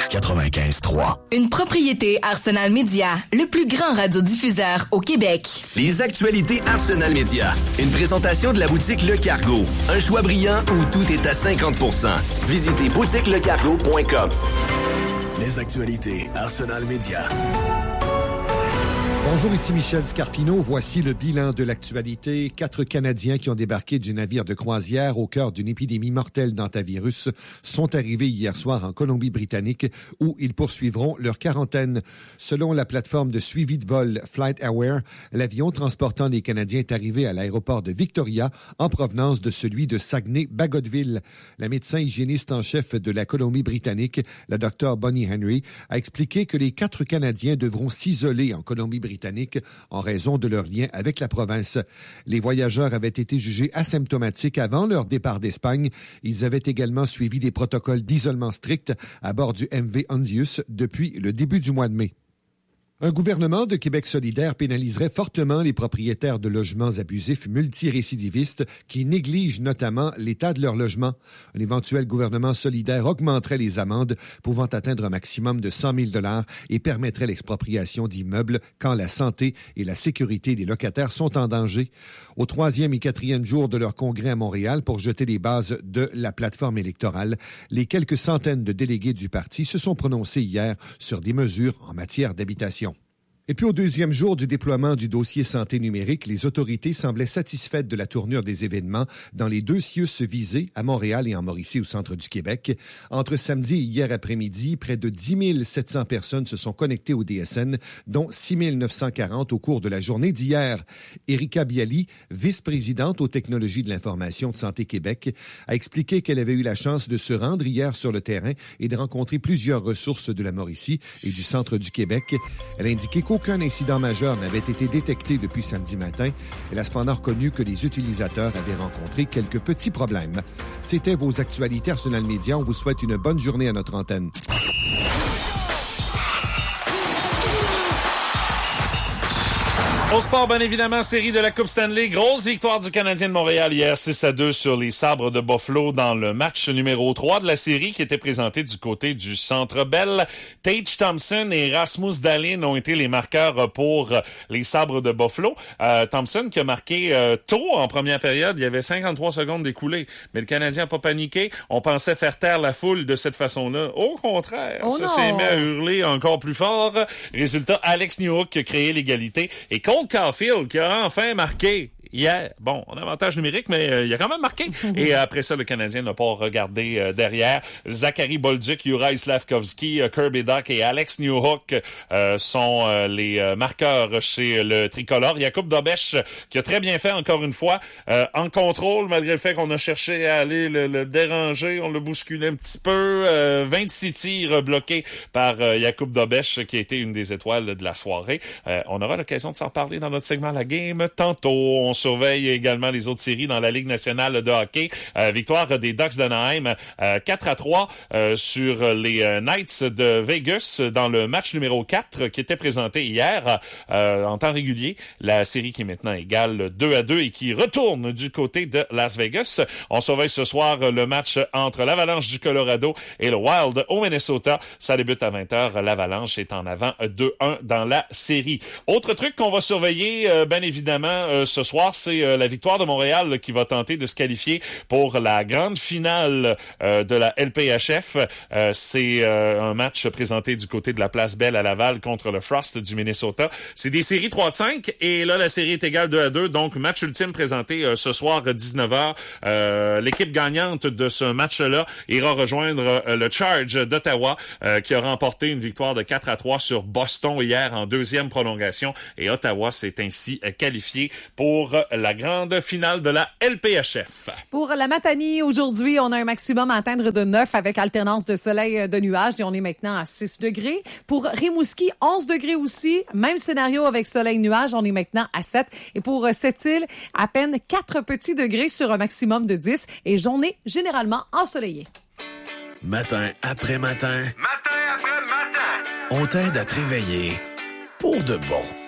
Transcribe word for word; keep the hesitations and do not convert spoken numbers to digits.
quatre-vingt-quinze trois. Une propriété Arsenal Media, le plus grand radiodiffuseur au Québec. Les actualités Arsenal Media. Une présentation de la boutique Le Cargo. Un choix brillant où tout est à cinquante pour cent. Visitez boutique le cargo point com. Les actualités Arsenal Media. Bonjour, ici Michel Scarpino. Voici le bilan de l'actualité. Quatre Canadiens qui ont débarqué du navire de croisière au cœur d'une épidémie mortelle d'hantavirus sont arrivés hier soir en Colombie-Britannique où ils poursuivront leur quarantaine. Selon la plateforme de suivi de vol FlightAware, l'avion transportant les Canadiens est arrivé à l'aéroport de Victoria en provenance de celui de Saguenay-Bagotville. La médecin hygiéniste en chef de la Colombie-Britannique, la docteure Bonnie Henry, a expliqué que les quatre Canadiens devront s'isoler en Colombie-Britannique en raison de leur lien avec la province. Les voyageurs avaient été jugés asymptomatiques avant leur départ d'Espagne. Ils avaient également suivi des protocoles d'isolement stricts à bord du M V Hondius depuis le début du mois de mai. Un gouvernement de Québec solidaire pénaliserait fortement les propriétaires de logements abusifs multirécidivistes qui négligent notamment l'état de leur logement. Un éventuel gouvernement solidaire augmenterait les amendes pouvant atteindre un maximum de cent mille dollars et permettrait l'expropriation d'immeubles quand la santé et la sécurité des locataires sont en danger. Au troisième et quatrième jour de leur congrès à Montréal pour jeter les bases de la plateforme électorale, les quelques centaines de délégués du parti se sont prononcés hier sur des mesures en matière d'habitation. Et puis au deuxième jour du déploiement du dossier santé numérique, les autorités semblaient satisfaites de la tournure des événements dans les deux C I U S visés, à Montréal et en Mauricie, au centre du Québec. Entre samedi et hier après-midi, près de dix mille sept cents personnes se sont connectées au D S N, dont six mille neuf cent quarante au cours de la journée d'hier. Erika Bialy, vice-présidente aux technologies de l'information de Santé Québec, a expliqué qu'elle avait eu la chance de se rendre hier sur le terrain et de rencontrer plusieurs ressources de la Mauricie et du centre du Québec. Elle a indiqué qu'au Aucun incident majeur n'avait été détecté depuis samedi matin. Elle a cependant reconnu que les utilisateurs avaient rencontré quelques petits problèmes. C'était vos actualités Arsenal Media. On vous souhaite une bonne journée à notre antenne. Au sport, bien évidemment, série de la Coupe Stanley. Grosse victoire du Canadien de Montréal hier, six à deux sur les Sabres de Buffalo dans le match numéro trois de la série qui était présenté du côté du Centre Bell. Tage Thompson et Rasmus Dahlin ont été les marqueurs pour les Sabres de Buffalo. Euh, Thompson qui a marqué euh, tôt en première période. Il y avait cinquante-trois secondes d'écoulées. Mais le Canadien n'a pas paniqué. On pensait faire taire la foule de cette façon-là. Au contraire, oh ça non. s'est mis à hurler encore plus fort. Résultat, Alex Newhook qui a créé l'égalité. Et Cole Caulfield qui a enfin marqué hier. Bon, on a avantage numérique, mais euh, il a quand même marqué. Et après ça, le Canadien n'a pas regardé euh, derrière. Zachary Bolduc, Juraj Slavkovski, euh, Kirby Dach et Alex Newhook euh, sont euh, les euh, marqueurs chez le tricolore. Jakub Dobeš, qui a très bien fait encore une fois, euh, en contrôle, malgré le fait qu'on a cherché à aller le, le déranger, on l'a bousculé un petit peu. Euh, vingt-six tirs bloqués par euh, Jakub Dobeš, qui a été une des étoiles de la soirée. Euh, on aura l'occasion de s'en reparler dans notre segment La Game tantôt. On surveille également les autres séries dans la Ligue nationale de hockey. Euh, victoire des Ducks d'Anaheim euh, quatre à trois euh, sur les euh, Knights de Vegas dans le match numéro quatre qui était présenté hier euh, en temps régulier. La série qui est maintenant égale deux à deux et qui retourne du côté de Las Vegas. On surveille ce soir le match entre l'Avalanche du Colorado et le Wild au Minnesota. Ça débute à vingt heures. L'Avalanche est en avant deux un dans la série. Autre truc qu'on va surveiller, euh, bien évidemment, euh, ce soir, c'est euh, la victoire de Montréal là, qui va tenter de se qualifier pour la grande finale euh, de la L P H F. Euh, c'est euh, un match présenté du côté de la Place Bell à Laval contre le Frost du Minnesota. C'est des séries trois à cinq et là, la série est égale deux à deux. Donc, match ultime présenté euh, ce soir à dix-neuf heures. Euh, l'équipe gagnante de ce match-là ira rejoindre euh, le Charge d'Ottawa euh, qui a remporté une victoire de quatre à trois sur Boston hier en deuxième prolongation. Et Ottawa s'est ainsi euh, qualifié pour la grande finale de la L P H F. Pour la Matanie, aujourd'hui, on a un maximum à atteindre de neuf avec alternance de soleil et de nuages et on est maintenant à six degrés. Pour Rimouski, onze degrés aussi. Même scénario avec soleil et nuages, on est maintenant à sept. Et pour Sept-Îles, à peine quatre petits degrés sur un maximum de dix et journée généralement ensoleillée. Matin après matin. Matin après matin. On t'aide à te réveiller pour de bon.